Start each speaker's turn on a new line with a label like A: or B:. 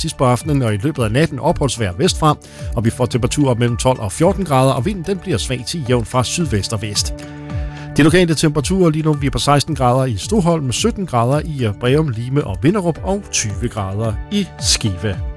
A: sidst på aftenen, og i løbet af natten opholdsvejr vestfra, og vi får temperaturer mellem 12 og 14 grader, og vinden den bliver svag til jævn fra sydvest og vest. De lokale temperaturer lige nu, vi er på 16 grader i Stoholm, 17 grader i Breum, Lime og Vinderup og 20 grader i Skive.